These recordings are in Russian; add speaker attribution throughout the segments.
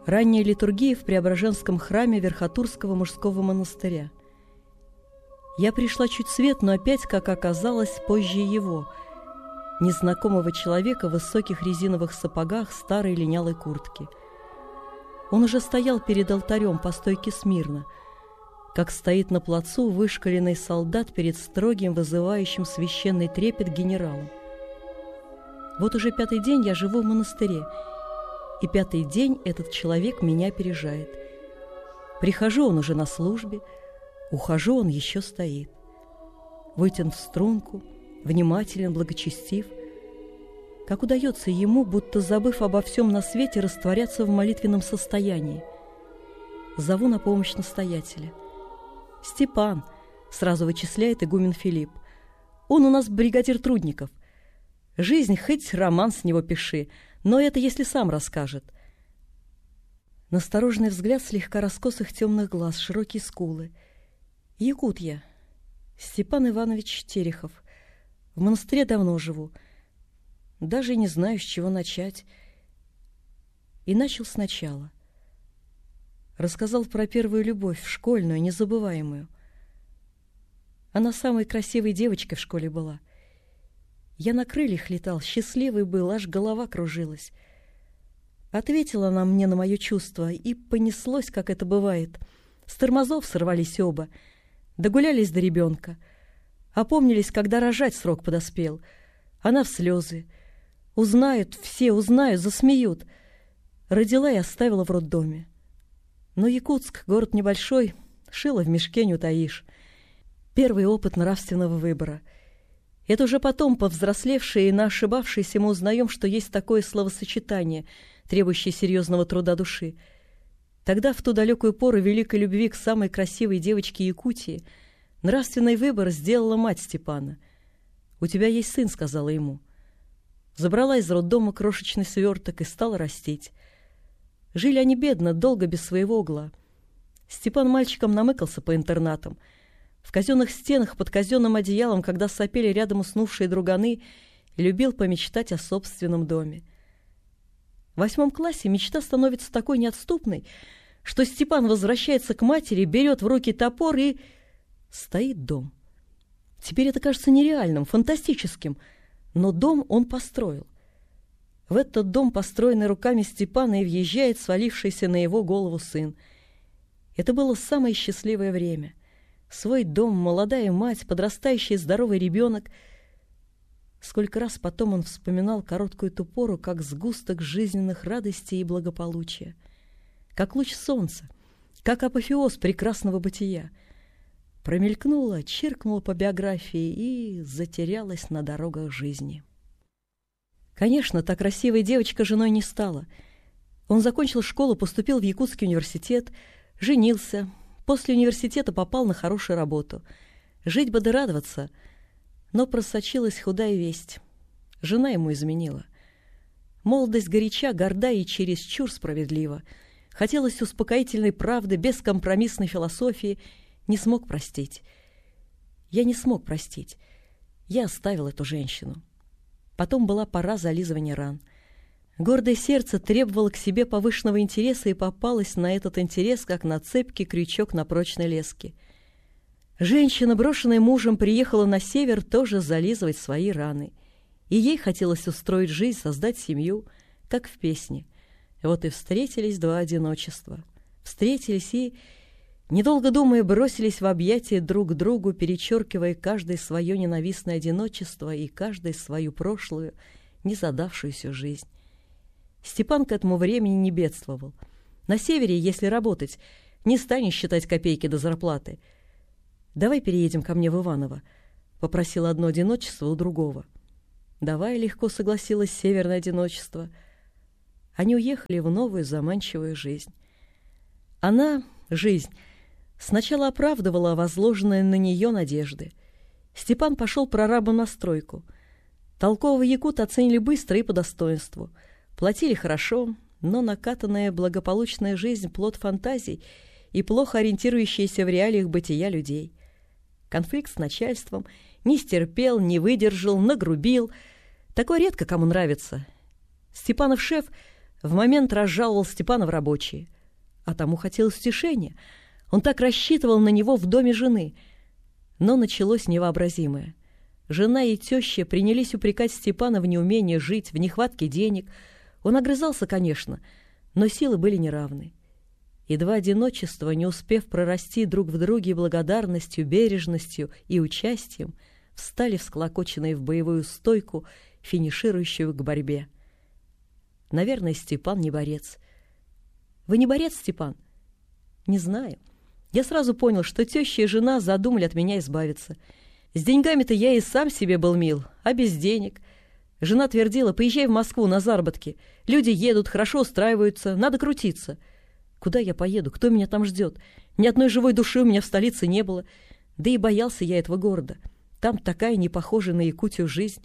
Speaker 1: Ранняя литургия в Преображенском храме Верхотурского мужского монастыря. Я пришла чуть свет, но опять, как оказалось, позже его, незнакомого человека в высоких резиновых сапогах, старой линялой куртке. Он уже стоял перед алтарем по стойке смирно, как стоит на плацу вышкаленный солдат перед строгим, вызывающим священный трепет генералом. Вот уже 5-й день я живу в монастыре, и 5-й день этот человек меня опережает. Прихожу, он уже на службе, ухожу, он еще стоит. Вытянут в струнку, внимателен, благочестив. Как удается ему, будто забыв обо всем на свете, растворяться в молитвенном состоянии. Зову на помощь настоятеля. «Степан», — сразу вычисляет игумен Филипп, — «он у нас бригадир трудников. Жизнь, хоть роман с него пиши, но это если сам расскажет». Настороженный взгляд слегка раскосых темных глаз, широкие скулы. «Якут я, Степан Иванович Терехов. В монастыре давно живу. Даже не знаю, с чего начать». И начал сначала. Рассказал про первую любовь, школьную, незабываемую. Она самой красивой девочкой в школе была. Я на крыльях летал, счастливый был, аж голова кружилась. Ответила она мне на мое чувство, и понеслось, как это бывает. С тормозов сорвались оба, догулялись до ребенка. Опомнились, когда рожать срок подоспел. Она в слезы. Узнают, все узнают, засмеют. Родила и оставила в роддоме. Но Якутск, город небольшой, шило в мешке не утаишь. Первый опыт нравственного выбора. Это уже потом, повзрослевшие и наошибавшиеся, мы узнаем, что есть такое словосочетание, требующее серьезного труда души. Тогда, в ту далекую пору великой любви к самой красивой девочке Якутии, нравственный выбор сделала мать Степана. «У тебя есть сын», — сказала ему. Забрала из роддома крошечный сверток и стала растить. Жили они бедно, долго без своего угла. Степан мальчиком намыкался по интернатам. В казенных стенах, под казенным одеялом, когда сопели рядом уснувшие друганы, любил помечтать о собственном доме. В 8 классе мечта становится такой неотступной, что Степан возвращается к матери, берет в руки топор и... стоит дом. Теперь это кажется нереальным, фантастическим, но дом он построил. В этот дом, построенный руками Степана, и въезжает свалившийся на его голову сын. Это было самое счастливое время. Свой дом, молодая мать, подрастающий здоровый ребенок. Сколько раз потом он вспоминал короткую ту пору, как сгусток жизненных радостей и благополучия, как луч солнца, как апофеоз прекрасного бытия. Промелькнула, чиркнула по биографии и затерялась на дорогах жизни. Конечно, та красивая девочка женой не стала. Он закончил школу, поступил в Якутский университет, женился, после университета попал на хорошую работу. Жить бы да радоваться, но просочилась худая весть. Жена ему изменила. Молодость горяча, горда и чересчур справедлива. Хотелось успокоительной правды, бескомпромиссной философии. Не смог простить. Я не смог простить. Я оставил эту женщину. Потом была пора зализывания ран. Гордое сердце требовало к себе повышенного интереса и попалось на этот интерес, как на цепкий крючок на прочной леске. Женщина, брошенная мужем, приехала на север тоже зализывать свои раны. И ей хотелось устроить жизнь, создать семью, как в песне. Вот и встретились два одиночества. Встретились и, недолго думая, бросились в объятия друг к другу, перечеркивая каждое свое ненавистное одиночество и каждое свою прошлую, незадавшуюся жизнь. Степан к этому времени не бедствовал. На севере, если работать, не станешь считать копейки до зарплаты. «Давай переедем ко мне в Иваново», — попросило одно одиночество у другого. «Давай», — легко согласилось северное одиночество. Они уехали в новую заманчивую жизнь. Она, жизнь, сначала оправдывала возложенные на нее надежды. Степан пошел прорабом на стройку. Толкового якута оценили быстро и по достоинству. Платили хорошо, но накатанная благополучная жизнь — плод фантазий и плохо ориентирующиеся в реалиях бытия людей. Конфликт с начальством, не стерпел, не выдержал, нагрубил. Такое редко кому нравится. Степанов шеф В момент разжаловал Степана в рабочие. А тому хотелось утешения. Он так рассчитывал на него в доме жены. Но началось невообразимое. Жена и теща принялись упрекать Степана в неумении жить, в нехватке денег. Он огрызался, конечно, но силы были неравны. И два одиночества, не успев прорасти друг в друге благодарностью, бережностью и участием, встали всклокоченные в боевую стойку, финиширующую к борьбе. Наверное, Степан не борец. Вы не борец, Степан? Не знаю. Я сразу понял, что теща и жена задумали от меня избавиться. С деньгами-то я и сам себе был мил, а без денег. Жена твердила: поезжай в Москву на заработки. Люди едут, хорошо устраиваются, надо крутиться. Куда я поеду? Кто меня там ждет? Ни одной живой души у меня в столице не было. Да и боялся я этого города. Там такая не похожая на Якутию жизнь.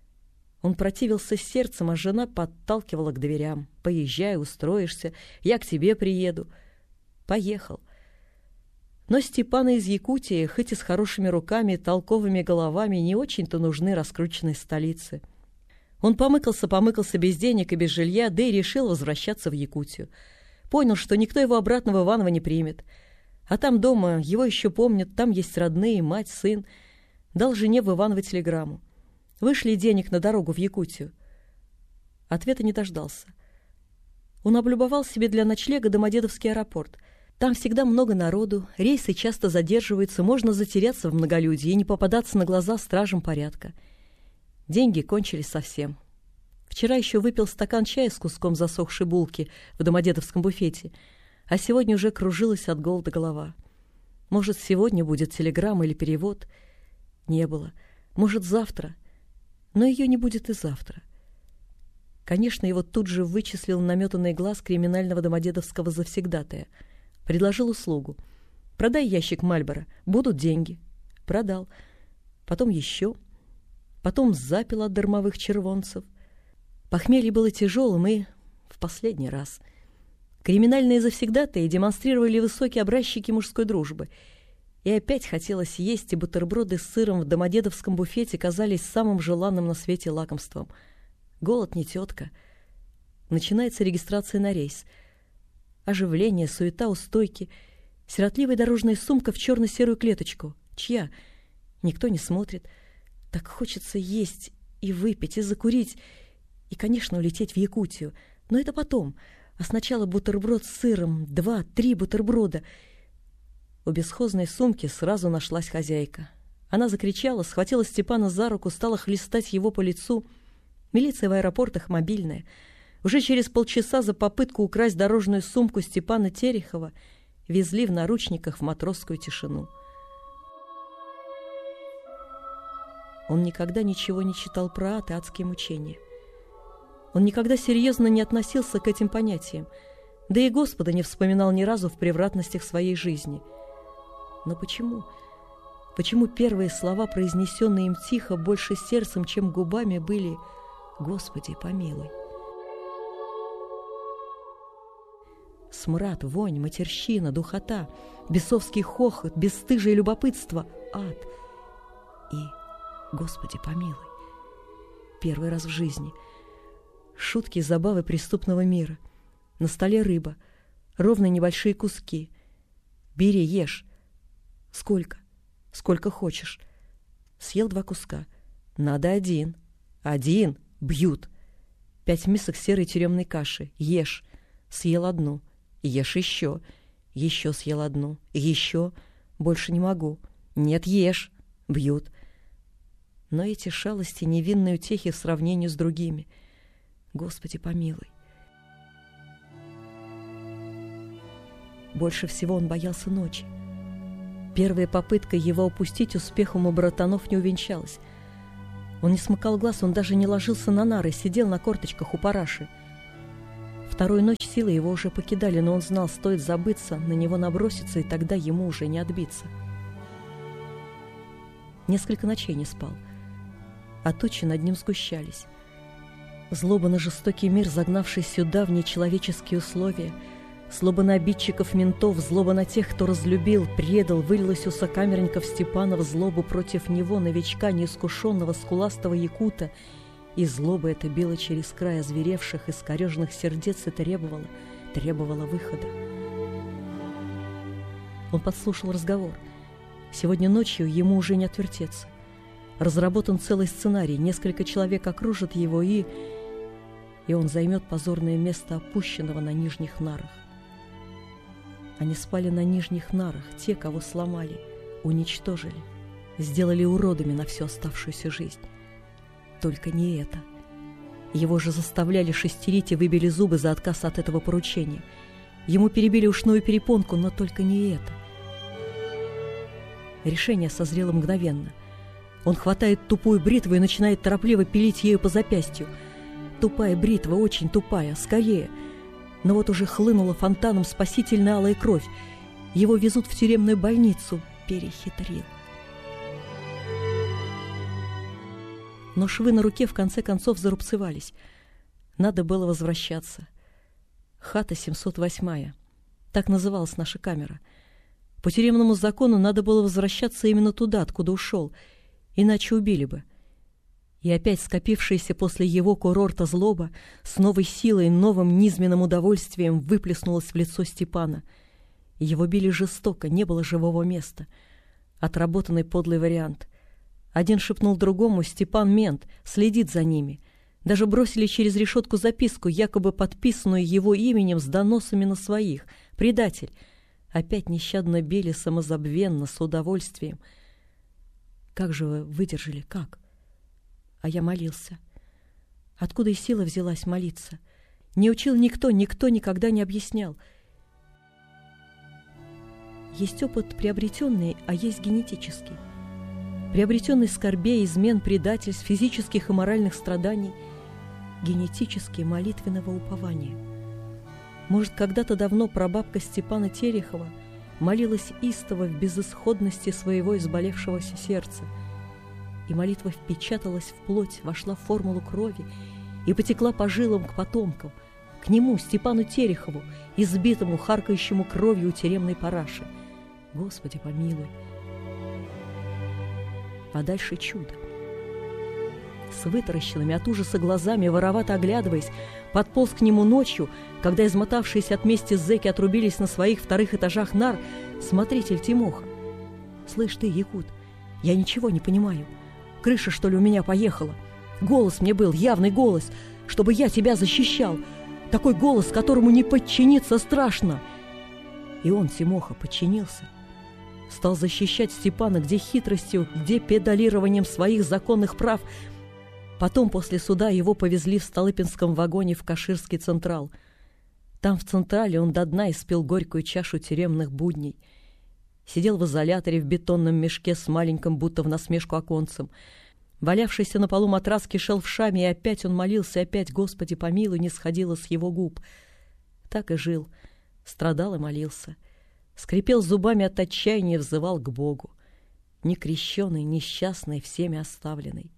Speaker 1: Он противился сердцем, а жена подталкивала к дверям. Поезжай, устроишься, я к тебе приеду. Поехал. Но Степана из Якутии, хоть и с хорошими руками и толковыми головами, не очень-то нужны раскрученной столице. Он помыкался без денег и без жилья, да и решил возвращаться в Якутию. Понял, что никто его обратно в Иваново не примет. А там дома его еще помнят, там есть родные, мать, сын. Дал жене в Иваново телеграмму. Вышли денег на дорогу в Якутию. Ответа не дождался. Он облюбовал себе для ночлега Домодедовский аэропорт. Там всегда много народу, рейсы часто задерживаются, можно затеряться в многолюдии и не попадаться на глаза стражам порядка. Деньги кончились совсем. Вчера еще выпил стакан чая с куском засохшей булки в домодедовском буфете, а сегодня уже кружилась от голода голова. Может, сегодня будет телеграмма или перевод? Не было. Может, завтра? Но ее не будет и завтра. Конечно, его тут же вычислил наметанный глаз криминального домодедовского завсегдатая. Предложил услугу. Продай ящик Мальборо, будут деньги. Продал. Потом еще. Потом запил от дармовых червонцев. Похмелье было тяжелым и в последний раз. Криминальные завсегдатаи демонстрировали высокие образчики мужской дружбы. И опять хотелось есть, и бутерброды с сыром в домодедовском буфете казались самым желанным на свете лакомством. Голод не тетка. Начинается регистрация на рейс. Оживление, суета у стойки, сиротливая дорожная сумка в черно-серую клеточку. Чья? Никто не смотрит. Так хочется есть и выпить, и закурить, и, конечно, улететь в Якутию. Но это потом. А сначала бутерброд с сыром, 2-3 бутерброда. У бесхозной сумки сразу нашлась хозяйка. Она закричала, схватила Степана за руку, стала хлестать его по лицу. Милиция в аэропортах мобильная. Уже через полчаса за попытку украсть дорожную сумку Степана Терехова везли в наручниках в матросскую тишину. Он никогда ничего не читал про ад и адские мучения. Он никогда серьезно не относился к этим понятиям, да и Господа не вспоминал ни разу в превратностях своей жизни. Но почему? Почему первые слова, произнесенные им тихо, больше сердцем, чем губами, были «Господи, помилуй»? Смрад, вонь, матерщина, духота, бесовский хохот, бесстыжие любопытство, ад и «Господи, помилуй». Первый раз в жизни. Шутки и забавы преступного мира. На столе рыба, ровные небольшие куски. Бери, ешь. Сколько? Сколько хочешь. Съел 2 куска. Надо 1. 1. Бьют. 5 мисок серой тюремной каши. Ешь. Съел 1. Ешь еще. Еще съел 1. Еще. Больше не могу. Нет, ешь. Бьют. Но эти шалости невинные утехи в сравнении с другими. Господи, помилуй. Больше всего он боялся ночи. Первая попытка его упустить успехом у братанов не увенчалась. Он не смыкал глаз, он даже не ложился на нары, сидел на корточках у параши. Вторую ночь силы его уже покидали, но он знал, стоит забыться, на него наброситься, и тогда ему уже не отбиться. Несколько ночей не спал, а тучи над ним сгущались. Злоба на жестокий мир, загнавший сюда в нечеловеческие условия, злоба на обидчиков ментов, злоба на тех, кто разлюбил, предал, вылилась у сокамерников Степана в злобу против него, новичка, неискушенного, скуластого якута, И злоба эта била через край озверевших, искореженных сердец и требовала выхода. Он подслушал разговор. Сегодня ночью ему уже не отвертеться. Разработан целый сценарий, несколько человек окружат его, и он займет позорное место опущенного на нижних нарах. Они спали на нижних нарах, те, кого сломали, уничтожили, сделали уродами на всю оставшуюся жизнь. Только не это. Его же заставляли шестерить и выбили зубы за отказ от этого поручения. Ему перебили ушную перепонку, но только не это. Решение созрело мгновенно. Он хватает тупую бритву и начинает торопливо пилить ею по запястью. Тупая бритва, очень тупая, скорее. Но вот уже хлынула фонтаном спасительная алая кровь. Его везут в тюремную больницу. Перехитрил. Но швы на руке в конце концов зарубцевались. Надо было возвращаться. Хата 708. Так называлась наша камера. По тюремному закону надо было возвращаться именно туда, откуда ушел, иначе убили бы. И опять скопившаяся после его курорта злоба с новой силой и новым низменным удовольствием выплеснулась в лицо Степана. Его били жестоко, не было живого места. Отработанный подлый вариант. Один шепнул другому: «Степан мент, следит за ними». Даже бросили через решетку записку, якобы подписанную его именем с доносами на своих. Предатель. Опять нещадно били самозабвенно, с удовольствием. Как же вы выдержали, как? А я молился. Откуда и сила взялась молиться? Не учил никто никогда не объяснял. Есть опыт приобретенный, а есть генетический. Приобретенный скорбей, измен, предательств, физических и моральных страданий, генетически молитвенного упования. Может, когда-то давно прабабка Степана Терехова молилась истово в безысходности своего изболевшегося сердца, и молитва впечаталась в плоть, вошла в формулу крови и потекла по жилам к потомкам, к нему, Степану Терехову, избитому, харкающему кровью у тюремной параши. Господи, помилуй! А дальше чудо. С вытаращенными от ужаса глазами, воровато оглядываясь, подполз к нему ночью, когда измотавшиеся от мести зэки отрубились на своих вторых этажах нар, смотритель Тимоха. «Слышь ты, якут, я ничего не понимаю. Крыша, что ли, у меня поехала? Голос мне был, явный голос, чтобы я тебя защищал. Такой голос, которому не подчиниться страшно». И он, Тимоха, подчинился. Стал защищать Степана где хитростью, где педалированием своих законных прав. Потом, после суда, его повезли в Столыпинском вагоне в Каширский Централ. Там, в Централе, он до дна испил горькую чашу тюремных будней. Сидел в изоляторе в бетонном мешке с маленьким, будто в насмешку, оконцем. Валявшийся на полу матрас кишел вшами, и опять он молился, и опять «Господи, помилуй» не сходило с его губ. Так и жил, страдал и молился. Скрипел зубами от отчаяния, взывал к Богу. Некрещеный, несчастный, всеми оставленный.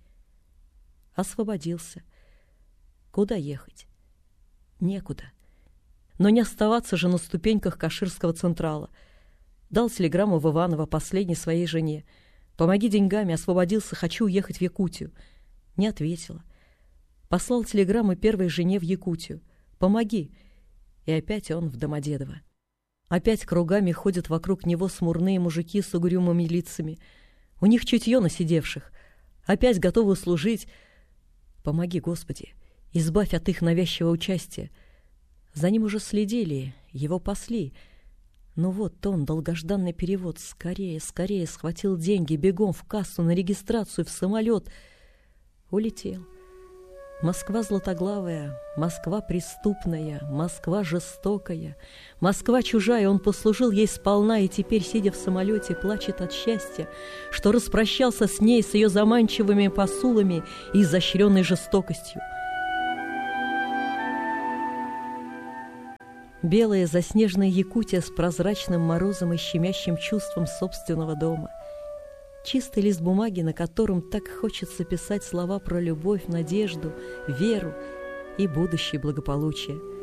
Speaker 1: Освободился. Куда ехать? Некуда. Но не оставаться же на ступеньках Каширского Централа. Дал телеграмму в Иваново последней своей жене. «Помоги деньгами, освободился, хочу уехать в Якутию». Не ответила. Послал телеграмму первой жене в Якутию. «Помоги». И опять он в Домодедово. Опять кругами ходят вокруг него смурные мужики с угрюмыми лицами. У них чутье на сидевших. Опять готовы служить. Помоги, Господи, избавь от их навязчивого участия. За ним уже следили, его пасли. Но вот он, долгожданный перевод, скорее схватил деньги, бегом в кассу, на регистрацию, в самолет. Улетел. Москва златоглавая, Москва преступная, Москва жестокая, Москва чужая, он послужил ей сполна, и теперь, сидя в самолете, плачет от счастья, что распрощался с ней, с ее заманчивыми посулами и изощренной жестокостью. Белая заснеженная Якутия с прозрачным морозом и щемящим чувством собственного дома. Чистый лист бумаги, на котором так хочется писать слова про любовь, надежду, веру и будущее благополучие.